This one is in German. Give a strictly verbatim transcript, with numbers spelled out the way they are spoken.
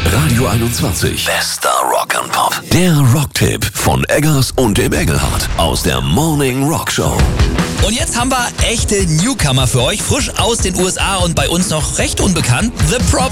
Radio einundzwanzig. Bester Rock'n'Pop. Der Rocktipp von Eggers und dem Engelhardt aus der Morning Rock Show. Und jetzt haben wir echte Newcomer für euch, frisch aus den U S A und bei uns noch recht unbekannt. The Prop